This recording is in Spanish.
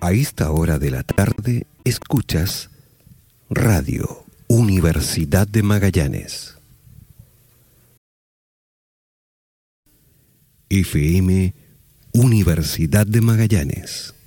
A esta hora de la tarde escuchas Radio Universidad de Magallanes. FM Universidad de Magallanes.